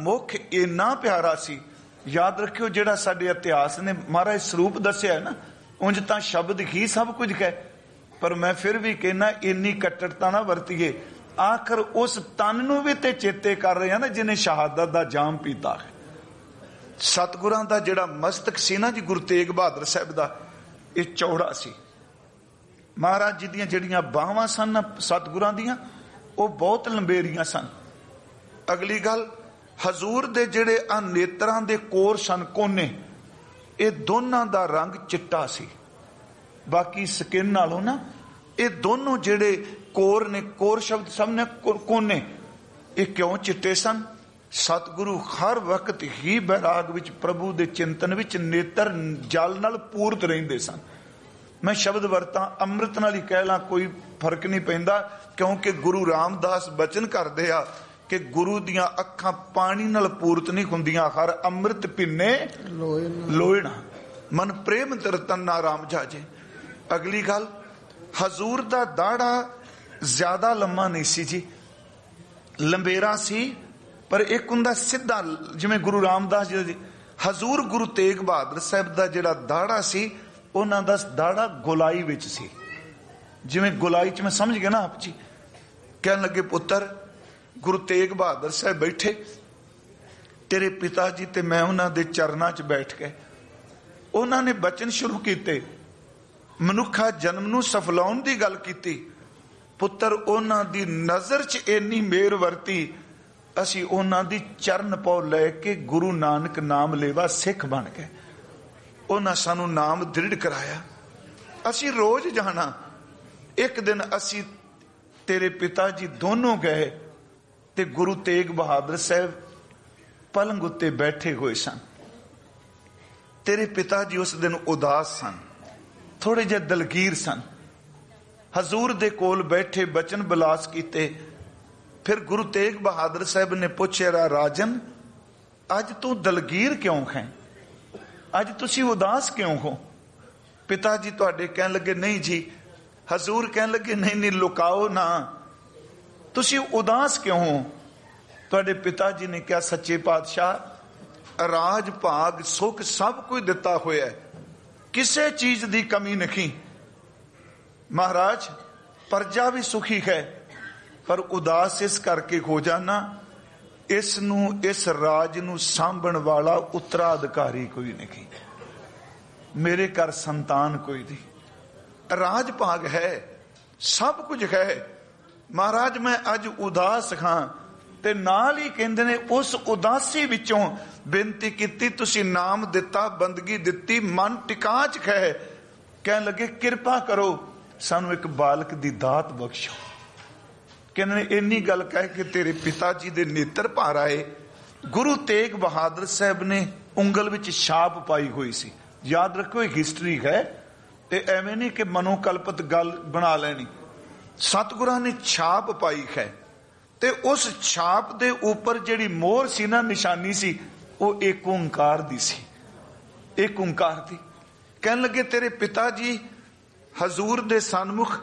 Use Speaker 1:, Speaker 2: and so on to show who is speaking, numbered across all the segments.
Speaker 1: ਮੁੱਖ ਇੰਨਾ ਪਿਆਰਾ ਸੀ। ਯਾਦ ਰੱਖਿਓ, ਜਿਹੜਾ ਸਾਡੇ ਇਤਿਹਾਸ ਨੇ ਮਹਾਰਾਜ ਸਰੂਪ ਦੱਸਿਆ ਨਾ, ਉਂਝ ਤਾਂ ਸ਼ਬਦ ਹੀ ਸਭ ਕੁਝ ਕਹੇ, ਪਰ ਮੈਂ ਫਿਰ ਵੀ ਕਹਿਣਾ ਇੰਨੀ ਕੱਟੜਤਾ ਨਾ ਵਰਤੀਏ। ਆਖਰ ਉਸ ਤਨ ਨੂੰ ਵੀ ਤੇ ਚੇਤੇ ਕਰ ਰਹੇ ਆ ਨਾ ਜਿਹਨੇ ਸ਼ਹਾਦਤ ਦਾ ਜਾਮ ਪੀਤਾ ਹੈ। ਸਤਿਗੁਰਾਂ ਦਾ ਜਿਹੜਾ ਮਸਤਕ ਸੀ ਨਾ ਜੀ, ਗੁਰੂ ਤੇਗ ਬਹਾਦਰ ਸਾਹਿਬ ਦਾ, ਇਹ ਚੌੜਾ ਸੀ। ਮਹਾਰਾਜ ਜੀ ਦੀਆਂ ਜਿਹੜੀਆਂ ਬਾਹਾਂ ਸਨ ਸਤਿਗੁਰਾਂ ਦੀਆਂ, ਉਹ ਬਹੁਤ ਲੰਬੇਰੀਆਂ ਸਨ। ਅਗਲੀ ਗੱਲ, ਹਜ਼ੂਰ ਦੇ ਜਿਹੜੇ ਆ ਨੇਤਰਾਂ ਦੇ ਕੋਰ ਸਨ, ਕੋਨੇ, ਇਹ ਦੋਨਾਂ ਦਾ ਰੰਗ ਚਿੱਟਾ ਸੀ। ਬਾਕੀ ਸਕਿਨ ਨਾਲੋਂ ਨਾ ਇਹ ਦੋਨੋਂ ਜਿਹੜੇ ਕੋਰ ਨੇ, ਕੋਰ ਸ਼ਬਦ ਸਭ ਨੇ ਕੋਨੇ, ਇਹ ਕਿਉਂ ਚਿੱਟੇ ਸਨ? ਸਤਿਗੁਰੂ ਹਰ ਵਕਤ ਹੀ ਬੈਰਾਗ ਵਿੱਚ, ਪ੍ਰਭੂ ਦੇ ਚਿੰਤਨ ਵਿੱਚ ਨੇਤਰ ਜਲ ਨਾਲ ਪੂਰਤ ਰਹਿੰਦੇ ਸਨ। ਮੈਂ ਸ਼ਬਦ ਵਰਤਾਂ, ਅੰਮ੍ਰਿਤ ਨਾਲ ਹੀ ਕਹਿ ਲਾਂ, ਕੋਈ ਫਰਕ ਨਹੀਂ ਪੈਂਦਾ, ਕਿਉਂਕਿ ਗੁਰੂ ਰਾਮਦਾਸ ਬਚਨ ਕਰਦੇ ਆ ਕਿ ਗੁਰੂ ਦੀਆਂ ਅੱਖਾਂ ਪਾਣੀ ਨਾਲ ਪੂਰਤ ਨਹੀਂ ਹੁੰਦੀਆਂ, ਹਰ ਅੰਮ੍ਰਿਤ ਪਿੰਨੇ ਲੋਇਣਾ, ਮਨ ਪ੍ਰੇਮ ਤਰਤਨ ਨਾ ਰਾਮ ਜਾਜੇ। ਅਗਲੀ ਗੱਲ, ਹਜ਼ੂਰ ਦਾ ਦਾੜਾ ਜ਼ਿਆਦਾ ਲੰਮਾ ਨਹੀਂ ਸੀ ਜੀ, ਲੰਬੇਰਾ ਸੀ, ਪਰ ਇੱਕ ਹੁੰਦਾ ਸਿੱਧਾ, ਜਿਵੇਂ ਗੁਰੂ ਰਾਮਦਾਸ ਜੀ। ਹਜ਼ੂਰ ਗੁਰੂ ਤੇਗ ਬਹਾਦਰ ਸਾਹਿਬ ਦਾ ਜਿਹੜਾ ਦਾੜਾ ਸੀ, ਉਹਨਾਂ ਦਾ ਦਾੜਾ ਗੋਲਾਈ ਵਿੱਚ ਸੀ, ਜਿਵੇਂ ਗੋਲਾਈ ਚ, ਮੈਂ ਸਮਝ ਗਿਆ ਨਾ ਆਪ ਜੀ। ਕਹਿਣ ਲੱਗੇ, ਪੁੱਤਰ ਗੁਰੂ ਤੇਗ ਬਹਾਦਰ ਸਾਹਿਬ ਬੈਠੇ, ਤੇਰੇ ਪਿਤਾ ਜੀ ਤੇ ਮੈਂ ਉਹਨਾਂ ਦੇ ਚਰਨਾਂ ਚ ਬੈਠ ਕੇ ਉਹਨਾਂ ਨੇ ਬਚਨ ਸ਼ੁਰੂ ਕੀਤੇ, ਮਨੁੱਖਾ ਜਨਮ ਨੂੰ ਸਫਲਾਉਣ ਦੀ ਗੱਲ ਕੀਤੀ। ਪੁੱਤਰ ਉਹਨਾਂ ਦੀ ਨਜ਼ਰ ਚ ਇੰਨੀ ਮਿਹਰ ਵਰਤੀ, ਅਸੀਂ ਉਹਨਾਂ ਦੀ ਚਰਨ ਪੌ ਲੈ ਕੇ ਗੁਰੂ ਨਾਨਕ ਨਾਮ ਲੇਵਾ ਸਿੱਖ ਬਣ ਗਏ। ਉਹਨਾਂ ਸਾਨੂੰ ਨਾਮ ਦ੍ਰਿੜ ਕਰਾਇਆ। ਅਸੀਂ ਰੋਜ਼ ਜਾਣਾ। ਇੱਕ ਦਿਨ ਅਸੀਂ ਤੇਰੇ ਪਿਤਾ ਜੀ ਦੋਨੋਂ ਗਏ ਤੇ ਗੁਰੂ ਤੇਗ ਬਹਾਦਰ ਸਾਹਿਬ ਪਲੰਗ ਉੱਤੇ ਬੈਠੇ ਹੋਏ ਸਨ। ਤੇਰੇ ਪਿਤਾ ਜੀ ਉਸ ਦਿਨ ਉਦਾਸ ਸਨ, ਥੋੜੇ ਜਿਹੇ ਦਲਗੀਰ ਸਨ। ਹਜ਼ੂਰ ਦੇ ਕੋਲ ਬੈਠੇ ਬਚਨ ਬਿਲਾਸ ਕੀਤੇ। ਫਿਰ ਗੁਰੂ ਤੇਗ ਬਹਾਦਰ ਸਾਹਿਬ ਨੇ ਪੁੱਛਿਆ, ਰਾਜਨ ਅੱਜ ਤੂੰ ਦਲਗੀਰ ਕਿਉਂ ਹੈ? ਅੱਜ ਤੁਸੀਂ ਉਦਾਸ ਕਿਉਂ ਹੋ? ਪਿਤਾ ਜੀ ਤੁਹਾਡੇ ਕਹਿਣ ਲੱਗੇ, ਨਹੀਂ ਜੀ। ਹਜ਼ੂਰ ਕਹਿਣ ਲੱਗੇ, ਨਹੀਂ ਨਹੀਂ, ਲੁਕਾਓ ਨਾ, ਤੁਸੀਂ ਉਦਾਸ ਕਿਉਂ ਹੋ? ਤੁਹਾਡੇ ਪਿਤਾ ਜੀ ਨੇ ਕਿਹਾ, ਸੱਚੇ ਪਾਤਸ਼ਾਹ, ਰਾਜ ਭਾਗ ਸੁਖ ਸਭ ਕੁਝ ਦਿੱਤਾ ਹੋਇਆ, ਕਿਸੇ ਚੀਜ਼ ਦੀ ਕਮੀ ਨਹੀਂ। ਮਹਾਰਾਜ ਪ੍ਰਜਾ ਵੀ ਸੁਖੀ ਹੈ, ਪਰ ਉਦਾਸ ਇਸ ਕਰਕੇ ਹੋ ਜਾਣਾ, ਇਸ ਨੂੰ, ਇਸ ਰਾਜ ਨੂੰ ਸਾਂਭਣ ਵਾਲਾ ਉੱਤਰਾਧਿਕਾਰੀ ਕੋਈ ਨਹੀਂ, ਮੇਰੇ ਘਰ ਸੰਤਾਨ ਕੋਈ ਨਹੀਂ। ਰਾਜ ਭਾਗ ਹੈ, ਸਭ ਕੁਝ ਹੈ। ਮਹਾਰਾਜ ਮੈਂ ਅੱਜ ਉਦਾਸ ਹਾਂ। ਤੇ ਨਾਲ ਹੀ ਕਹਿੰਦੇ ਨੇ, ਉਸ ਉਦਾਸੀ ਵਿੱਚੋਂ ਬੇਨਤੀ ਕੀਤੀ, ਤੁਸੀਂ ਨਾਮ ਦਿੱਤਾ, ਬੰਦਗੀ ਦਿੱਤੀ, ਮਨ ਟਿਕਾ ਚ ਹੈ। ਕਹਿਣ ਲੱਗੇ, ਕਿਰਪਾ ਕਰੋ, ਸਾਨੂੰ ਇੱਕ ਬਾਲਕ ਦੀ ਦਾਤ ਬਖਸ਼ੋ। ਕਹਿੰਦੇ ਨੇ, ਇੰਨੀ ਗੱਲ ਕਹਿ ਕੇ ਤੇਰੇ ਪਿਤਾ ਜੀ ਦੇ ਨੇਤਰ ਭਰ ਆਏ। ਗੁਰੂ ਤੇਗ ਬਹਾਦਰ ਸਾਹਿਬ ਨੇ ਉਂਗਲ ਵਿੱਚ ਛਾਪ ਪਾਈ ਹੋਈ ਸੀ। ਯਾਦ ਰੱਖੋ, ਇਹ ਹਿਸਟਰੀ ਹੈ, ਤੇ ਐਵੇਂ ਨਹੀਂ ਕਿ ਮਨੋਕਲਪਤ ਗੱਲ ਬਣਾ ਲੈਣੀ। ਸਤਿਗੁਰਾਂ ਨੇ ਛਾਪ ਪਾਈ ਹੈ, ਤੇ ਉਸ ਛਾਪ ਦੇ ਉੱਪਰ ਜਿਹੜੀ ਮੋਹਰ ਸੀ ਨਾ, ਨਿਸ਼ਾਨੀ ਸੀ, ਉਹ ਏਕ ਓੰਕਾਰ ਦੀ ਸੀ, ਏਕ ਓੰਕਾਰ ਦੀ। ਕਹਿਣ ਲੱਗੇ, ਤੇਰੇ ਪਿਤਾ ਜੀ ਹਜ਼ੂਰ ਦੇ ਸਨਮੁਖ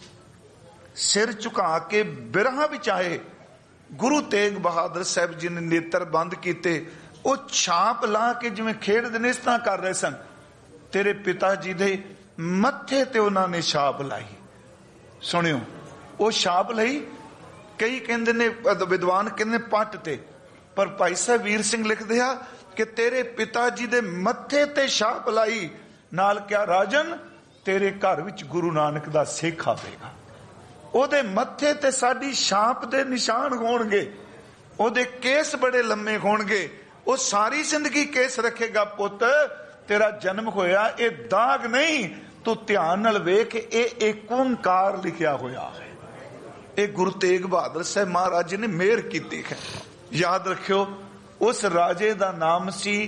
Speaker 1: ਸਿਰ ਝੁਕਾ ਕੇ ਬਿਰਹਾ ਵਿੱਚ ਆਏ। ਗੁਰੂ ਤੇਗ ਬਹਾਦਰ ਸਾਹਿਬ ਜੀ ਨੇ ਨੇਤਰ ਬੰਦ ਕੀਤੇ, ਉਹ ਛਾਪ ਲਾ ਕੇ ਜਿਵੇਂ ਖੇਡਦੇ ਨੇ ਇਸ ਤਰ੍ਹਾਂ ਕਰ ਰਹੇ ਸਨ। ਤੇਰੇ ਪਿਤਾ ਜੀ ਦੇ ਮੱਥੇ ਤੇ ਉਹਨਾਂ ਨੇ ਛਾਪ ਲਾਈ। ਸੁਣਿਓ, ਉਹ ਛਾਪ ਲਈ, ਕਈ ਕਹਿੰਦੇ ਨੇ, ਵਿਦਵਾਨ ਕਹਿੰਦੇ ਪੱਟ ਤੇ, ਪਰ ਭਾਈ ਸਾਹਿਬ ਵੀਰ ਸਿੰਘ ਲਿਖਦੇ ਆ ਕਿ ਤੇਰੇ ਪਿਤਾ ਜੀ ਦੇ ਮੱਥੇ ਤੇ ਛਾਪ ਲਾਈ, ਨਾਲ ਕਿਹਾ, ਰਾਜਨ ਤੇਰੇ ਘਰ ਵਿੱਚ ਗੁਰੂ ਨਾਨਕ ਦਾ ਸਿੱਖ ਆਵੇਗਾ, ਉਹਦੇ ਮੱਥੇ ਤੇ ਸਾਡੀ ਛਾਪ ਦੇ ਨਿਸ਼ਾਨ ਹੋਣਗੇ, ਉਹਦੇ ਕੇਸ ਬੜੇ ਲੰਮੇ ਹੋਣਗੇ, ਉਹ ਸਾਰੀ ਜ਼ਿੰਦਗੀ ਕੇਸ ਰੱਖੇਗਾ। ਪੁੱਤ ਤੇਰਾ ਜਨਮ ਹੋਇਆ, ਇਹ ਦਾਗ ਨਹੀਂ, ਤੂੰ ਧਿਆਨ ਨਾਲ ਵੇਖ, ਇਹ ਏਕ ਓੰਕਾਰ ਲਿਖਿਆ ਹੋਇਆ ਹੈ। ਇਹ ਗੁਰੂ ਤੇਗ ਬਹਾਦਰ ਸਾਹਿਬ ਮਹਾਰਾਜ ਜੀ ਨੇ ਮਿਹਰ ਕੀਤੀ ਹੈ। ਯਾਦ ਰੱਖਿਓ, ਉਸ ਰਾਜੇ ਦਾ ਨਾਮ ਸੀ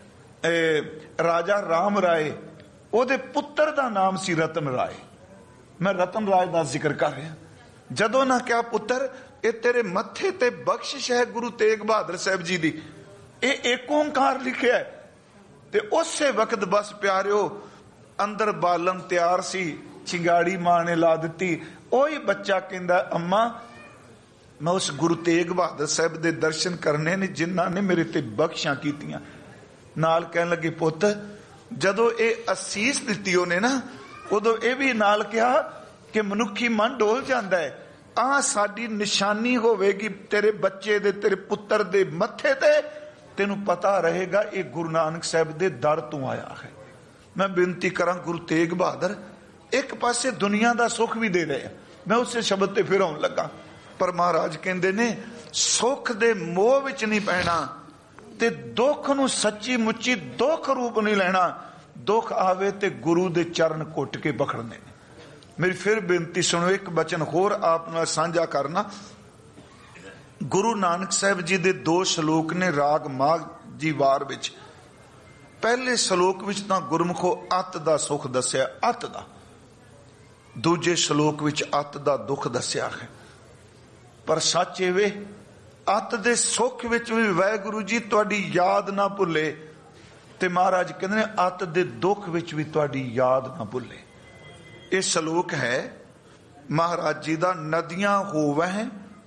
Speaker 1: ਰਾਜਾ ਰਾਮ ਰਾਏ, ਉਹਦੇ ਪੁੱਤਰ ਦਾ ਨਾਮ ਸੀ ਰਤਨ ਰਾਏ। ਮੈਂ ਰਤਨ ਰਾਏ ਦਾ ਜ਼ਿਕਰ ਕਰ ਰਿਹਾ। ਜਦੋਂ ਨਾ ਕਿਹਾ, ਪੁੱਤਰ ਇਹ ਤੇਰੇ ਮੱਥੇ ਤੇ ਬਖਸ਼ਿਸ਼ ਹੈ ਗੁਰੂ ਤੇਗ ਬਹਾਦਰ ਸਾਹਿਬ ਜੀ ਦੀ, ਇਹ ਏਕ ਓੰਕਾਰ ਲਿਖਿਆ। ਤੇ ਉਸੇ ਵਕਤ ਬਸ ਪਿਆਰਿਓ, ਅੰਦਰ ਬਾਲਣ ਤਿਆਰ ਸੀ, ਚਿੰਗਾੜੀ ਮਾਂ ਨੇ ਲਾ ਦਿੱਤੀ। ਉਹੀ ਬੱਚਾ ਕਹਿੰਦਾ, ਅੰਮਾ मैं उस गुरु तेग बहादुर साहब के दर्शन करने ने जिन्हों ने मेरे ते बख्शियां कीतियां। नाल कहन लगे पुत जदों ये असीस दिती उन्हें ना उदों ये भी नाल कहा कि मनुखी मन डोल जाता है। आ साडी निशानी होवेगी तेरे बच्चे दे तेरे पुत्र दे मत्थे ते तेनू पता रहेगा ये गुरु नानक साहब दे दर तू आया है। मैं बेनती करा गुरु तेग बहादुर एक पासे दुनिया का सुख भी दे रहे, मैं उस शब्द ते फिर आउण लगा, पर महाराज कहंदे ने सुख दे मोह विच नहीं पैना ते दुख नू सच्ची मुच्ची दुख रूप नहीं लेना। दुख आवे ते गुरु दे चरण घुट के बखड़ने। मेरी फिर बेनती सुनो, एक बचन होर आप नाल साझा करना। गुरु नानक साहब जी दे 2 श्लोक ने राग माघ जी वार विच। पहले श्लोक विच तां गुरमुखो अत दा सुख दस्या, अत दा। दूजे श्लोक विच अत दा दुख दस्या है। पर सच एवे अत दे सुख विच भी वाहिगुरु जी तुहाडी याद ना भुले ते महाराज कहंदे ने अत दे दुख विच भी तुहाडी याद ना भुले। ये श्लोक है महाराज जी दा। नदियां होवै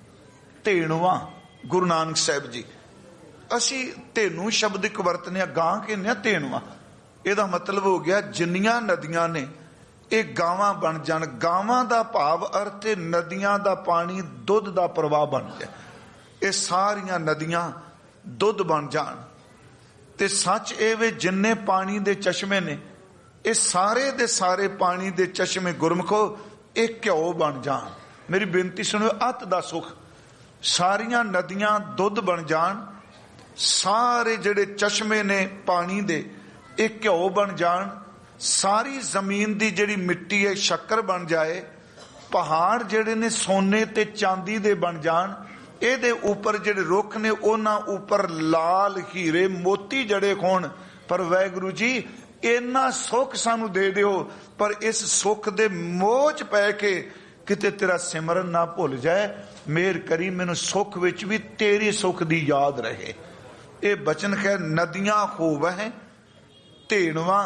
Speaker 1: धेणुआ गुरु नानक साहब जी। असी धेनू शब्द एक वरतने गां कहने धेणुआ, ਇਹਦਾ मतलब हो गया जिन्नियां नदियां ने ये गावां बन जान। गावां दा भाव अर्थ नदियां दा पानी दुध दा प्रवाह बन जाए। ये सारियां नदियां दुध बन जान ते सच ये वे जिन्ने पानी दे चश्मे ने ये सारे दे सारे पानी दे चश्मे गुरमुखो एक घ्यो बन जान। मेरी बेनती सुनो, अत दा सुख सारियां नदियां दुध बन जान, सारे जिहड़े चश्मे ने पानी दे एक घ्यो बन जान, सारी जमीन दी जिहड़ी मिट्टी है शक्कर बन जाए, पहाड़ जिहड़े ने सोने ते चांदी दे बन जान, ਇਹਦੇ ਉੱਪਰ ਜਿਹੜੇ ਰੁੱਖ ਨੇ ਉਹਨਾਂ ਉੱਪਰ ਲਾਲ ਹੀਰੇ ਮੋਤੀ ਜੜੇ ਹੋਣ। ਪਰ ਵਾਹਿਗੁਰੂ ਜੀ ਇੰਨਾ ਸੁੱਖ ਸਾਨੂੰ ਦੇ ਦਿਓ, ਪਰ ਇਸ ਸੁੱਖ ਦੇ ਮੋਹ ਚ ਪੈ ਕੇ ਕਿਤੇ ਤੇਰਾ ਸਿਮਰਨ ਨਾ ਭੁੱਲ ਜਾਏ। ਮਿਹਰ ਕਰੀ ਮੈਨੂੰ ਸੁੱਖ ਵਿੱਚ ਵੀ ਤੇਰੀ ਸੁੱਖ ਦੀ ਯਾਦ ਰਹੇ। ਇਹ ਬਚਨ ਹੈ ਨਦੀਆਂ ਹੋਵੈ ਧੇਣਵਾ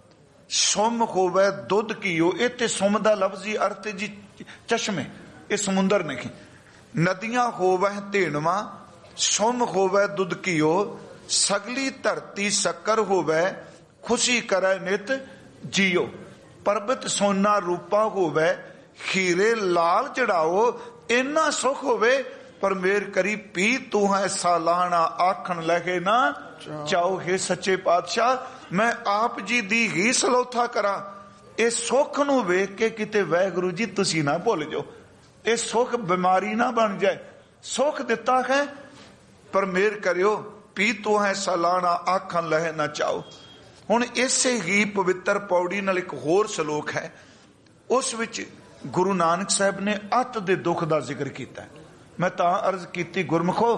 Speaker 1: ਸੁਮ ਹੋਵੈ ਦੁੱਧ ਕੀਓ। ਇਹ ਤੇ ਸੁਮ ਦਾ ਲਫ਼ਜ਼ੀ ਅਰਥ ਜੀ ਚਸ਼ਮੇ, ਇਹ ਸਮੁੰਦਰ ਨਹੀਂ। नदियां होवै धेणवा सुम होवै दुध कीओ, सगली धरती शक्कर होवै खुशी करे नित जियो। पर्वत सोना रूपा होवै हीरे लाल चढ़ाओ। इन्ना सुख होवे पर मेर करी पी तू है सालाना आखन लगे ना चाओ। हे सच्चे पातशाह मैं आप जी दी ही सलोथा करा। ये सुख नू वेख के किते वाहिगुरू जी तुसी ना भुल जाओ। ये सुख बीमारी ना बन जाए। सुख दिता है पर मेहर करियो पी तो है सालाना आखन लहे ना चाओ। हुण इसे ही पवित्र पौड़ी नाल एक होर श्लोक है, उस विच गुरु नानक साहब ने अत दे दुख दा जिक्र कीता है। मैं तां अर्ज कीती गुरमुखो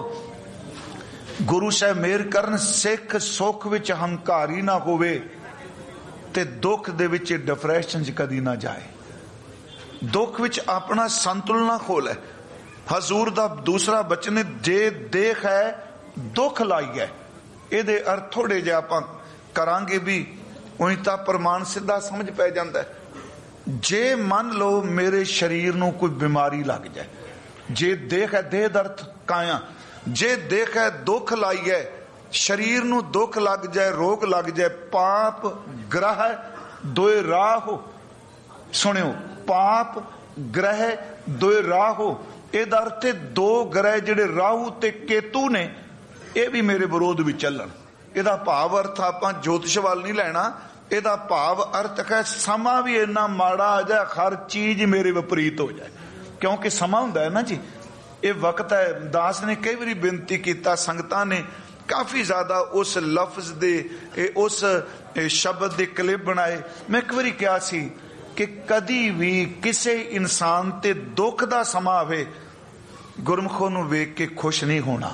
Speaker 1: गुरु साहब मेहर करन सिख सुख विच हंकारी ना होवे ते दुख दे विच डिप्रेशन च कदी ना जाए। दुख विच अपना संतुलन ना खोले। हजूर दा दूसरा बचन जे देख है दुख लाई है। ये अर्थ थोड़े जे आपां करांगे भी उही तां प्रमाण सीधा समझ पै जांदा है। जे मान लो मेरे शरीर नूं कोई बीमारी लग जाए, जे देख है देह दर्द काया, जे देख है दुख लाई है शरीर नूं दुख लग जाए रोग लग जाए, पाप ग्रह दोए राह हो। सुनियो पाप ग्रह दोए राहु, ਇਹਦਾ अर्थ दो ग्रह ਜਿਹੜੇ ਰਾਹੂ ਤੇ ਕੇਤੂ ਨੇ ਇਹ ਵੀ ਮੇਰੇ ਵਿਰੋਧ ਵਿੱਚ ਚੱਲਣ। ਇਹਦਾ ਭਾਵ ਅਰਥ ਆਪਾਂ ਜੋਤਿਸ਼ ਵੱਲ ਨਹੀਂ ਲੈਣਾ। ਇਹਦਾ ਭਾਵ ਅਰਥ ਹੈ ਸਮਾਂ ਵੀ ਇੰਨਾ ਮਾੜਾ ਆ ਜਾਏ ਹਰ ਚੀਜ਼ ਮੇਰੇ ਵਿਪਰੀਤ ਹੋ ਜਾਏ। ਕਿਉਂਕਿ ਸਮਾਂ ਹੁੰਦਾ ਹੈ ਨਾ ਜੀ, ਇਹ ਵਕਤ ਹੈ। ਦਾਸ ਨੇ ਕਈ ਵਾਰੀ ਬੇਨਤੀ ਕੀਤਾ, ਸੰਗਤਾਂ ਨੇ ਕਾਫੀ ਜ਼ਿਆਦਾ ਉਸ ਲਫ਼ਜ਼ ਦੇ ਉਸ ਸ਼ਬਦ ਦੇ ਕਲਿੱਪ ਬਣਾਏ। ਮੈਂ ਇੱਕ ਵਾਰੀ ਕਿਹਾ ਸੀ कि कदी भी किसी इंसान ते दुख दा समा आवे गुरमुखों नूं वेख के खुश नहीं होना।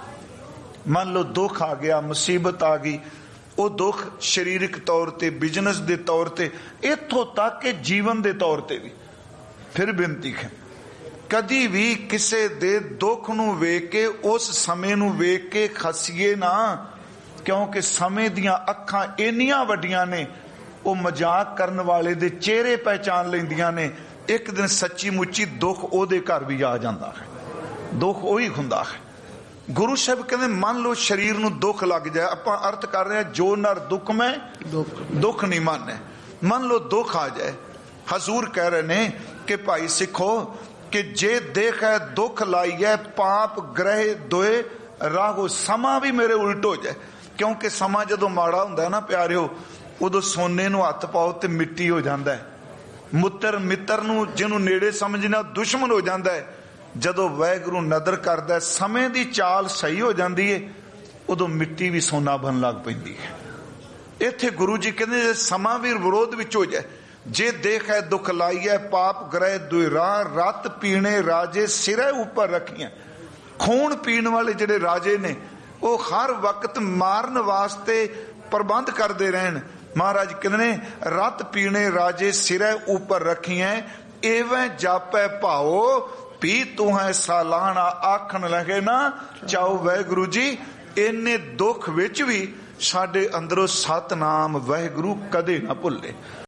Speaker 1: मान लो दुख आ गया, मुसीबत आ गई, वो दुख शरीरिक तौर ते बिजनेस दे तौर ते इत्थों तक के जीवन दे तौर ते भी। फिर बेनती है कदी भी किसी दे दुख नूं वेख के उस समय नूं वेख के खसीए ना, क्योंकि समय दियां अखां इन्नियां वड्डियां ने वो मजाक करने वाले दे चेहरे पहचान लेंदियां ने। एक दिन सच्ची मुच्ची दुख ओदे घर भी आ जाता है। ਦੁੱਖ ਉਹੀ ਹੁੰਦਾ ਹੈ। ਗੁਰੂ ਸਾਹਿਬ ਕਹਿੰਦੇ ਮੰਨ ਲਓ ਸਰੀਰ ਨੂੰ ਦੁੱਖ ਲੱਗ ਜਾਏ, ਆਪਾਂ ਅਰਥ ਕਰ ਰਹੇ ਹਾਂ ਜੋ ਨਰ ਦੁੱਖ ਮੈਂ ਦੁੱਖ ਨਹੀਂ ਮੰਨੇ। ਮੰਨ ਲਓ ਦੁੱਖ ਆ ਜਾਏ, ਹਜ਼ੂਰ ਕਹਿ ਰਹੇ ਨੇ ਕਿ ਭਾਈ ਸਿੱਖੋ ਕਿ ਜੇ ਦੇਖ ਹੈ ਦੁੱਖ ਲਾਈਏ ਪਾਪ ਗ੍ਰਹਿ ਦੋਏ ਰਾਗੋ, ਸਮਾਂ ਵੀ ਮੇਰੇ ਉਲਟ ਹੋ ਜਾਏ। ਕਿਉਂਕਿ ਸਮਾਂ ਜਦੋਂ ਮਾੜਾ ਹੁੰਦਾ ਨਾ ਪਿਆਰਿਓ, ਉਦੋਂ ਸੋਨੇ ਨੂੰ ਹੱਥ ਪਾਓ ਤੇ ਮਿੱਟੀ ਹੋ ਜਾਂਦਾ ਹੈ। ਮੁੱਤਰ ਮਿੱਤਰ ਨੂੰ ਜਿਹਨੂੰ ਨੇੜੇ ਸਮਝਣਾ ਦੁਸ਼ਮਣ ਹੋ ਜਾਂਦਾ ਹੈ। ਜਦੋਂ ਵਾਹਿਗੁਰੂ ਨਦਰ ਕਰਦਾ ਸਮੇਂ ਦੀ ਚਾਲ ਸਹੀ ਹੋ ਜਾਂਦੀ ਹੈ, ਉਦੋਂ ਮਿੱਟੀ ਵੀ ਸੋਨਾ ਬਣ ਲੱਗ ਪੈਂਦੀ ਹੈ। ਇੱਥੇ ਗੁਰੂ ਜੀ ਕਹਿੰਦੇ ਜੇ ਸਮਾਂ ਵੀ ਵਿਰੋਧ ਵਿੱਚ ਹੋ ਜਾਏ, ਜੇ ਦੇਖ ਹੈ ਦੁੱਖ ਲਾਈਏ ਪਾਪ ਗ੍ਰਹਿ ਦੁਇਰਾ, ਰਤ ਪੀਣੇ ਰਾਜੇ ਸਿਰੇ ਉੱਪਰ ਰੱਖੀਆਂ। ਖੂਨ ਪੀਣ ਵਾਲੇ ਜਿਹੜੇ ਰਾਜੇ ਨੇ ਉਹ ਹਰ ਵਕਤ ਮਾਰਨ ਵਾਸਤੇ ਪ੍ਰਬੰਧ ਕਰਦੇ ਰਹਿਣ। ਮਹਾਰਾਜ ਕਹਿੰਦੇ ਨੇ ਰਤ ਪੀਣੇ ਰਾਜੇ ਸਿਰੇ ਉੱਪਰ ਰੱਖੀਆਂ, ਐਵੇਂ ਜਾਪੈ ਭਾਓ ਪੀ ਤੂੰ ਹੈ ਸਾਲਾਨਾ, ਆਖਣ ਲੱਗੇ ਨਾ ਚਾਓ ਵਾਹਿਗੁਰੂ ਜੀ। ਇੰਨੇ ਦੁੱਖ ਵਿੱਚ ਵੀ ਸਾਡੇ ਅੰਦਰੋਂ ਸਤਨਾਮ ਵਾਹਿਗੁਰੂ ਕਦੇ ਨਾ ਭੁੱਲੇ।